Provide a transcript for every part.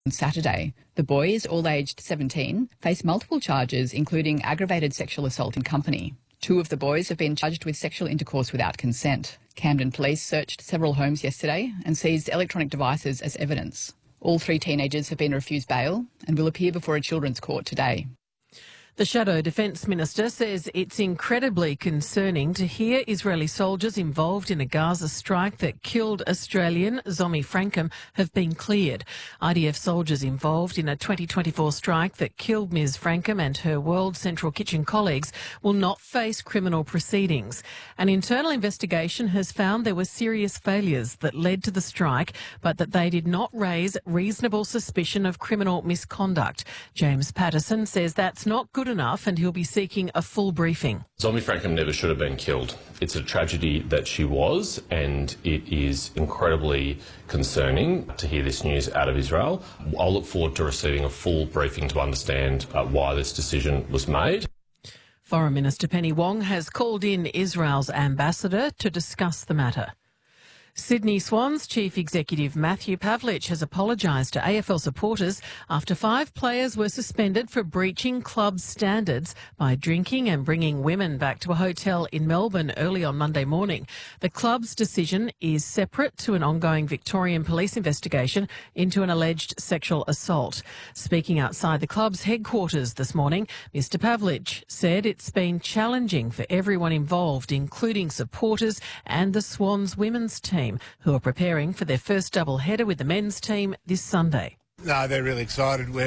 On Saturday, the boys, all aged 17, face multiple charges, including aggravated sexual assault in company. 2 of the boys have been charged with sexual intercourse without consent. Camden Police searched several homes yesterday and seized electronic devices as evidence. All 3 teenagers have been refused bail and will appear before a children's court today. The Shadow Defence Minister says it's incredibly concerning to hear Israeli soldiers involved in a Gaza strike that killed Australian Zomi Frankham have been cleared. IDF soldiers involved in a 2024 strike that killed Ms Frankham and her World Central Kitchen colleagues will not face criminal proceedings. An internal investigation has found there were serious failures that led to the strike, but that they did not raise reasonable suspicion of criminal misconduct. James Patterson says that's not good enough and he'll be seeking a full briefing. Zomi Frankham never should have been killed. It's a tragedy that she was, and it is incredibly concerning to hear this news out of Israel. I'll look forward to receiving a full briefing to understand why this decision was made. Foreign Minister Penny Wong has called in Israel's ambassador to discuss the matter. Sydney Swans Chief Executive Matthew Pavlich has apologised to AFL supporters after 5 players were suspended for breaching club standards by drinking and bringing women back to a hotel in Melbourne early on Monday morning. The club's decision is separate to an ongoing Victorian police investigation into an alleged sexual assault. Speaking outside the club's headquarters this morning, Mr Pavlich said it's been challenging for everyone involved, including supporters and the Swans women's team, who are preparing for their first double-header with the men's team this Sunday. No, they're really excited. We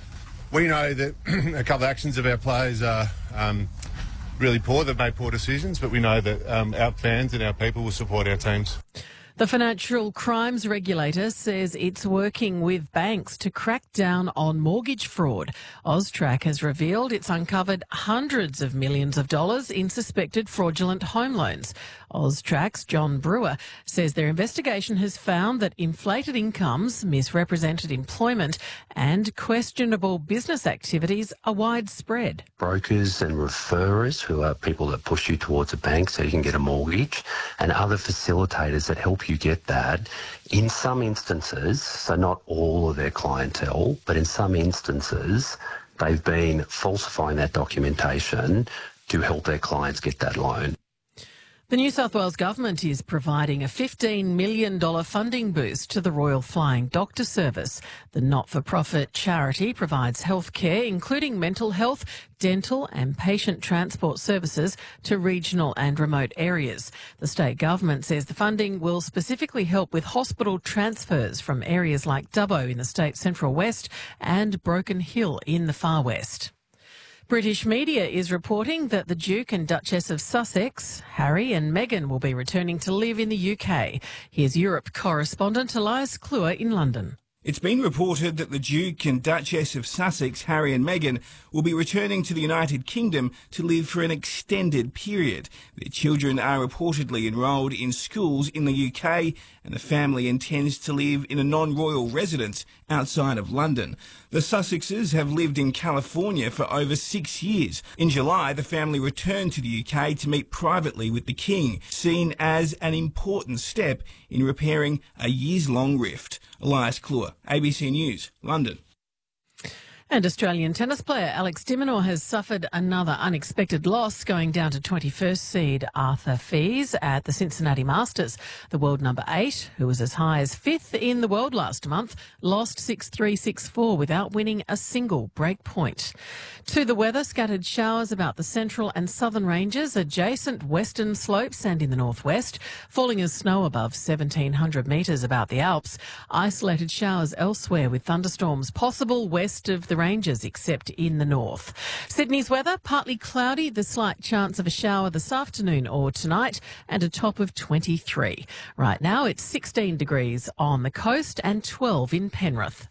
know that a couple of actions of our players are really poor. They've made poor decisions, but we know that our fans and our people will support our teams. The Financial Crimes Regulator says it's working with banks to crack down on mortgage fraud. AUSTRAC has revealed it's uncovered hundreds of millions of dollars in suspected fraudulent home loans. AUSTRAC's John Brewer says their investigation has found that inflated incomes, misrepresented employment and questionable business activities are widespread. Brokers and referrers, who are people that push you towards a bank so you can get a mortgage, and other facilitators that help you get that, in some instances, so not all of their clientele, but in some instances, they've been falsifying that documentation to help their clients get that loan. The New South Wales Government is providing a $15 million funding boost to the Royal Flying Doctor Service. The not-for-profit charity provides health care, including mental health, dental and patient transport services to regional and remote areas. The state government says the funding will specifically help with hospital transfers from areas like Dubbo in the state's central west and Broken Hill in the far west. British media is reporting that the Duke and Duchess of Sussex, Harry and Meghan, will be returning to live in the UK. Here's Europe correspondent Elias Kluwer in London. It's been reported that the Duke and Duchess of Sussex, Harry and Meghan, will be returning to the United Kingdom to live for an extended period. Their children are reportedly enrolled in schools in the UK, and the family intends to live in a non-royal residence outside of London. The Sussexes have lived in California for over 6 years. In July, the family returned to the UK to meet privately with the King, seen as an important step in repairing a years-long rift. Elias Kluwer, ABC News, London. And Australian tennis player Alex de Minaur has suffered another unexpected loss, going down to 21st seed Arthur Fils at the Cincinnati Masters. The world number 8, who was as high as 5th in the world last month, lost 6-3, 6-4 without winning a single break point. To the weather, scattered showers about the central and southern ranges, adjacent western slopes and in the northwest, falling as snow above 1,700 metres about the Alps. Isolated showers elsewhere with thunderstorms possible west of the ranges except in the north. Sydney's weather, partly cloudy, the slight chance of a shower this afternoon or tonight, and a top of 23. Right now it's 16 degrees on the coast and 12 in Penrith.